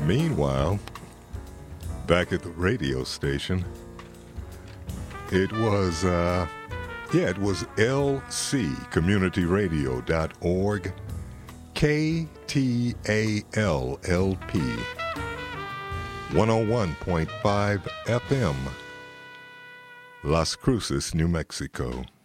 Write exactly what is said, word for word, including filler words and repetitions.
Meanwhile, back at the radio station, it was, uh, yeah, it was L C, community radio dot org, K T A L L P, one oh one point five F M, Las Cruces, New Mexico.